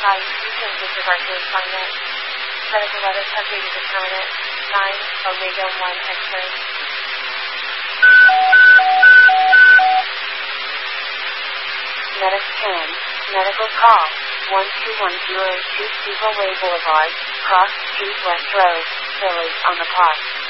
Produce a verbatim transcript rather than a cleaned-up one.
Hi, speaking with regard to employment. Medical letter subject is determinant. nine, Omega one X-ray. Medic ten, medical call, one two one zero two Steeple Way Boulevard, Cross Street West Road, Philly, on the clock.